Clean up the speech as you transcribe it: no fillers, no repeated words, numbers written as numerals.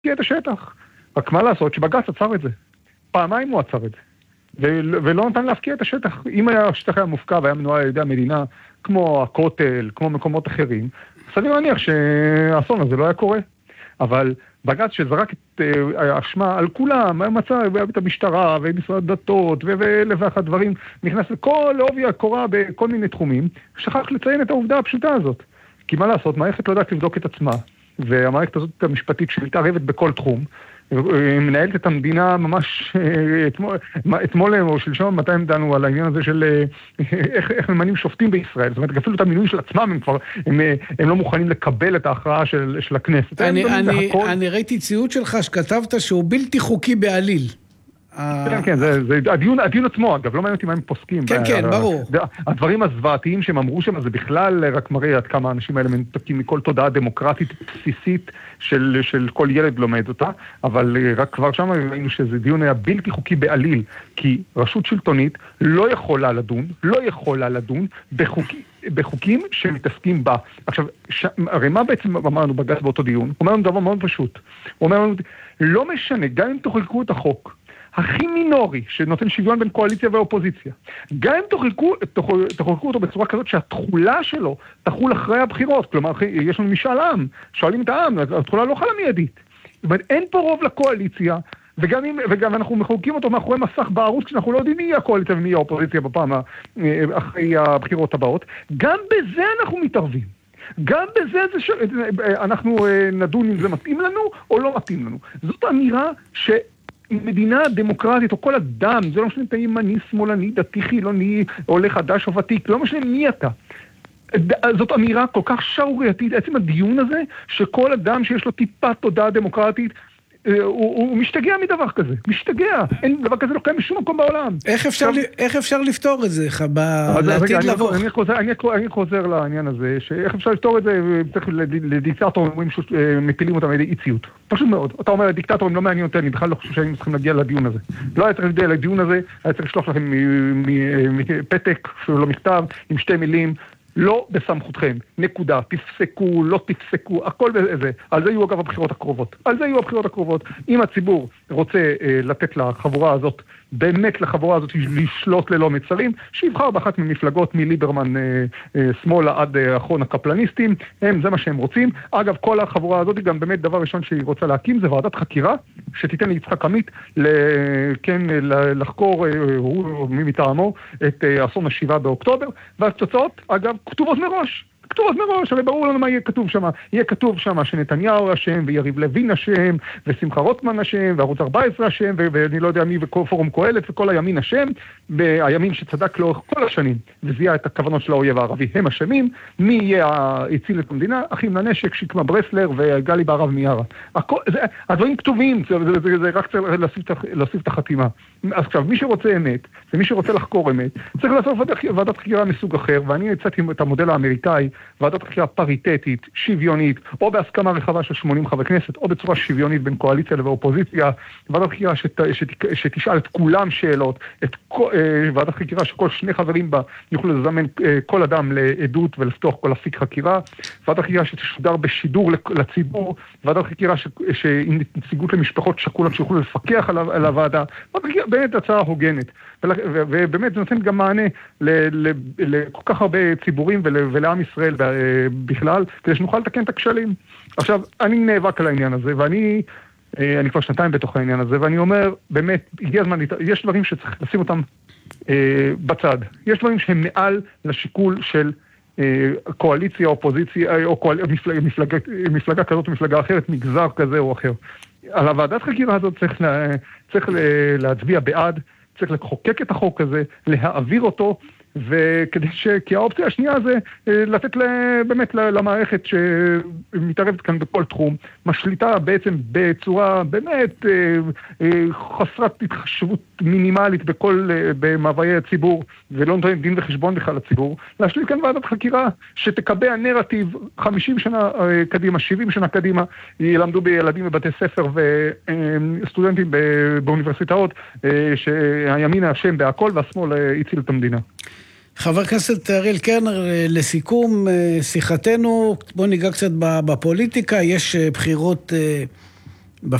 להפקיע את השטח. רק מה לעשות שבג"ץ עצר את זה. פעמיים הוא עצר את זה. ולא נתן להפקיע את השטח. אם השטח היה מופקע והיה מנוהל על ידי המדינה, כמו הכותל, כמו מקומות אחרים, סביר להניח שהאסון הזה לא היה קורה. אבל בג"ץ שזרק את האשמה על כולם, מצא את המשטרה ומשרד דתות ואלף ואחת דברים, נכנס לכל עובי הקורה בכל מיני תחומים, שכח לציין את העובדה הפשוטה הזאת. כי מה לעשות, מערכת לא יודעת לבדוק את עצמה, והמערכת הזאת המשפטית שמתערבת בכל תחום, מנהלת את המדינה ממש אתמול או שלשום, מתי הם דנו על העניין הזה של איך ממנים שופטים בישראל, זאת אומרת, אפילו את המינוי של עצמם הם לא מוכנים לקבל את ההכרעה של הכנסת. אני ראיתי ציוד שלך שכתבת שהוא בלתי חוקי בעליל. כן, זה הדיון עצמו, אגב, לא מעניין אותי מה הם פוסקים. כן, ברור. הדברים הזוועתיים שהם אמרו שם, זה בכלל רק מראה עד כמה האנשים האלה מנותקים מכל תודעה דמוקרטית בסיסית של כל ילד לומד אותה, אבל רק כבר שם ראינו שזה דיון היה בלתי חוקי בעליל, כי רשות שלטונית לא יכולה לדון בחוקים שמתעסקים בה. עכשיו, הרי מה בעצם אמרנו בג"ץ באותו דיון? הוא אומר לנו דבר מאוד פשוט. הוא אומר לנו, לא משנה, גם אם תחוקקו את החוק, הכי מינורי, שנותן שוויון בין קואליציה ואופוזיציה. גם אם תחוקקו אותו בצורה כזאת שהתחולה שלו תחול אחרי הבחירות, כלומר, יש לנו משאל עם, שואלים את העם, התחולה לא חלה מיידית. זאת אומרת, אין פה רוב לקואליציה, וגם אנחנו מחוקקים אותו מאחורי מסך בערוץ, כשאנחנו לא יודעים מי הקואליציה ומי האופוזיציה בפעם אחרי הבחירות הבאות. גם בזה אנחנו מתערבים. גם בזה אנחנו נדון אם זה מתאים לנו או לא מתאים לנו. זאת אמירה מדינה דמוקרטית, או כל אדם, זה לא משנה אם ימני, שמאלני, דתי, חילוני, עולה חדש או ותיק, לא משנה מי אתה. זאת אמירה כל כך שערורייתית, עצם הדיון הזה, שכל אדם שיש לו טיפה תודעה דמוקרטית, הוא משתגע מדבר כזה, משתגע. אין דבר כזה לא קיים בשום מקום בעולם. איך אפשר לפתור את זה בעתיד לבוא? אני חוזר לעניין הזה, שאיך אפשר לפתור את זה, צריך לדיקטטורים מפילים אותם על ידי אי-ציות. פשוט מאוד. אתה אומר, דיקטטורים לא מעניין אותי, אני בכלל לא חושב שהיינו צריכים להגיע לדיון הזה. לא היה צריך להגיע לדיון הזה, היה צריך לשלוח לכם פתק, שהוא לא מכתב, עם 2 מילים, לא בסמכותכם, נקודה, תפסקו, לא תפסקו, הכל בזה. על זה יהיו אגב הבחירות הקרובות. אם הציבור רוצה לתת לחבורה הזאת, באמת לחבורה הזאת לשלוט ללא מצרים, שיבחר באחת ממפלגות מליברמן שמאלה עד אחרון הקפלניסטים, זה מה שהם רוצים. אגב, כל החבורה הזאת גם באמת דבר ראשון שהיא רוצה להקים, זה ועדת חקירה, שתיתן ליצחק עמית לחקור מי מטעמו את אסון 7 באוקטובר, והתוצאות, אגב, כתובות מראש, הרי ברור לנו מה יהיה כתוב שם. יהיה כתוב שם שנתניהו אשם, ויריב לוין אשם, ושמחה רוטמן אשם, וערוץ 14 אשם, ואני לא יודע מי, ופורום קהלת, וכל הימין אשם, והימין שצדק לאורך כל השנים, וזיהה את הכוונות של האויב הערבי, הם אשמים. מי יהיה הציל את המדינה? אחים לנשק, שקמה ברסלר, וגלי בערב מיארה. הדברים כתובים, זה רק צריך להוסיף את החתימה. אז עכשיו, מי שרוצה אמת, ומי שרוצה לחקור אמת, צריך לעשות ועדת חקירה מסוג אחר, ואני הצעתי את המודל האמריקאי, ועדת חקירה פריטטית, שוויונית, או בהסכמה רחבה של 80 חברי כנסת, או בצורה שוויונית בין קואליציה ואופוזיציה, ועדת חקירה שתשאל את כולם שאלות, ועדת חקירה שכל 2 חברים בה יוכלו לזמן כל אדם לעדות ולפתוח כל אפיק חקירה, ועדת חקירה שתשודר בשידור לציבור, ועדת חקירה עם נציגות למשפחות שכולות שיוכלו לפקח על הוועדה, באמת הצעה הוגנת, ובאמת זה נותן גם מענה לכל כך הרבה ציבורים ולעם ישראל בכלל, כדי שנוכל לתקן את הכשלים. עכשיו, אני נאבק על העניין הזה, ואני כבר 2 בתוך העניין הזה, ואני אומר, באמת, הגיע הזמן, יש דברים שצריך לשים אותם בצד. יש דברים שהם מעל לשיקול של קואליציה, אופוזיציה, או מפלגה כזאת או מפלגה אחרת, מגזר כזה או אחר. על הוועדת חקירה הזאת צריך להצביע בעד, צריך לחוקק את החוק הזה, להעביר אותו, כי האופציה השנייה זה לתת באמת למערכת שמתערבת כאן בכל תחום, משליטה בעצם בצורה באמת חסרת התחשבות מינימלית במאוויי הציבור, ולא נותן דין וחשבון בכלל לציבור, להשליט כאן ועדת חקירה שתקבע נרטיב 50 שנה קדימה, 70 שנה קדימה, ילמדו בילדים בבתי ספר וסטודנטים באוניברסיטאות, שהימין האשם בהכל והשמאל הציל את המדינה. חבר הכנסת אריאל קרנר, לסיכום שיחתנו, בוא ניגע קצת בפוליטיקה. יש בחירות